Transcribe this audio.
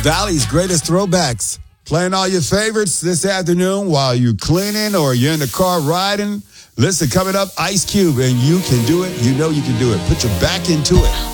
Valley's greatest throwbacks. Playing all your favorites this afternoon while you're cleaning or you're in the car riding. Listen, coming up, Ice Cube, and you can do it. You know you can do it. Put your back into it.